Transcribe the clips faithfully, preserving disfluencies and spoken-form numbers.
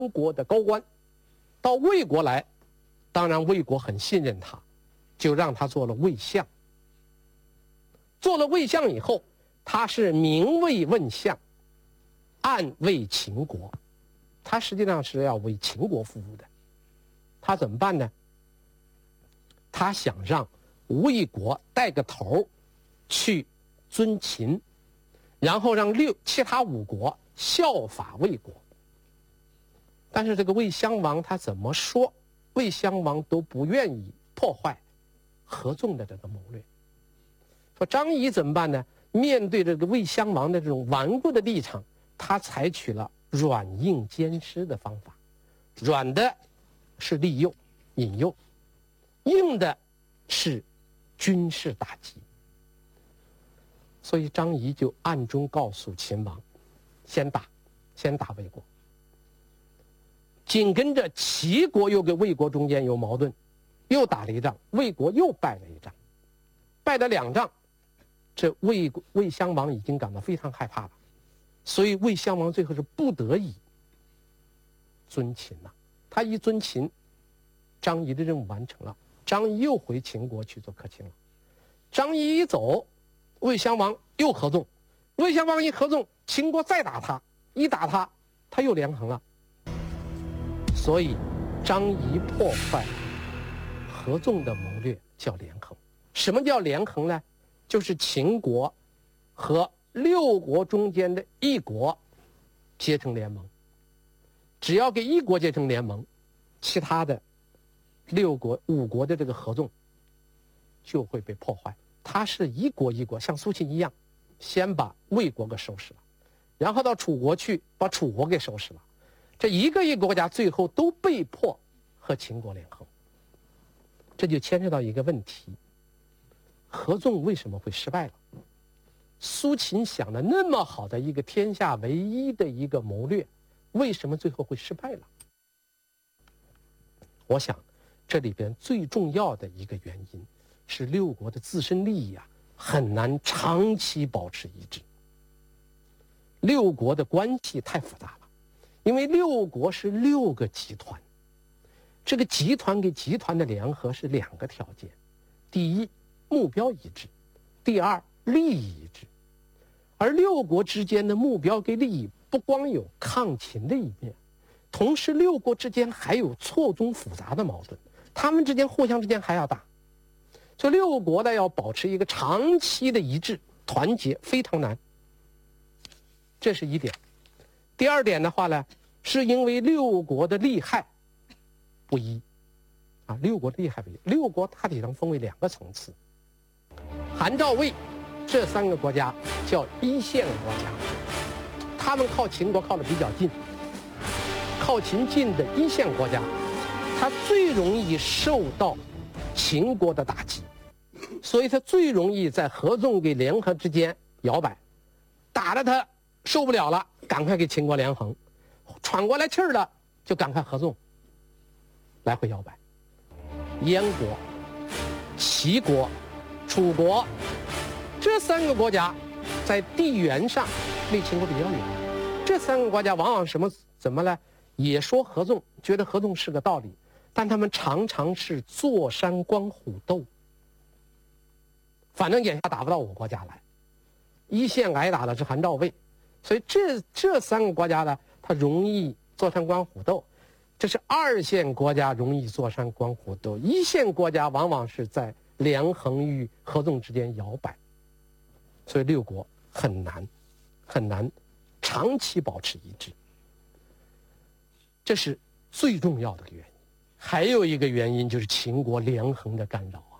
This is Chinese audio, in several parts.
国的高官到魏国来，当然魏国很信任他，就让他做了魏相。做了魏相以后，他是明魏问相，暗为秦国，他实际上是要为秦国服务的。他怎么办呢？他想让魏国带个头去尊秦，然后让六其他五国效法魏国。但是这个魏襄王他怎么说，魏襄王都不愿意破坏合纵的这个谋略。说张仪怎么办呢？面对这个魏襄王的这种顽固的立场，他采取了软硬兼施的方法。软的是利诱引诱，硬的是军事打击。所以张仪就暗中告诉秦王，先打先打魏国。紧跟着齐国又跟魏国中间有矛盾，又打了一仗，魏国又败了一仗，败了两仗，这魏魏襄王已经感到非常害怕了，所以魏襄王最后是不得已尊秦了。他一尊秦，张仪的任务完成了，张仪又回秦国去做客卿了。张仪一走，魏襄王又合纵，魏襄王一合纵，秦国再打他，一打他，他又连横了。所以张仪破坏合纵的谋略叫连横。什么叫连横呢？就是秦国和六国中间的一国结成联盟，只要给一国结成联盟，其他的六国五国的这个合纵就会被破坏。他是一国一国，像苏秦一样，先把魏国给收拾了，然后到楚国去把楚国给收拾了。这一个一个国家最后都被迫和秦国联合，这就牵涉到一个问题：合纵为什么会失败了？苏秦想的那么好的一个天下唯一的一个谋略，为什么最后会失败了？我想，这里边最重要的一个原因是六国的自身利益啊，很难长期保持一致。六国的关系太复杂了。因为六国是六个集团，这个集团跟集团的联合是两个条件：第一，目标一致；第二，利益一致。而六国之间的目标跟利益不光有抗秦的一面，同时六国之间还有错综复杂的矛盾，他们之间互相之间还要打。所以六国呢要保持一个长期的一致团结非常难，这是一点。第二点的话呢，是因为六国的利害不一，啊，六国的利害不一。六国大体上分为两个层次，韩赵魏这三个国家叫一线国家，他们靠秦国靠得比较近，靠秦近的一线国家，它最容易受到秦国的打击，所以它最容易在合纵跟联合之间摇摆，打了它受不了了，赶快给秦国连横，喘过来气儿了就赶快合纵，来回摇摆。燕国、齐国、楚国这三个国家在地缘上离秦国比较远，这三个国家往往什么怎么呢？也说合纵，觉得合纵是个道理，但他们常常是坐山观虎斗，反正眼下打不到我国家来，一线挨打的是韩赵魏。所以这这三个国家呢，它容易坐山观虎斗，这是二线国家容易坐山观虎斗，一线国家往往是在连横与合纵之间摇摆，所以六国很难很难长期保持一致，这是最重要的一个原因。还有一个原因就是秦国连横的干扰啊。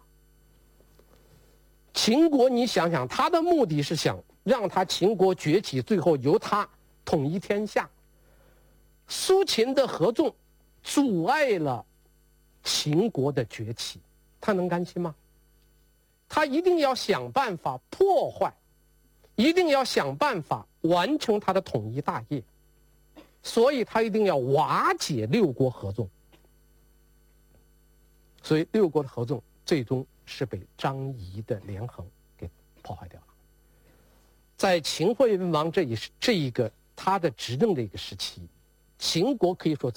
秦国你想想，他的目的是想让他秦国崛起，最后由他统一天下。苏秦的合纵阻碍了秦国的崛起，他能甘心吗？他一定要想办法破坏，一定要想办法完成他的统一大业，所以他一定要瓦解六国合纵。所以六国的合纵最终是被张仪的连横给破坏掉了。在秦惠文王这一这一个他的执政的一个时期，秦国可以说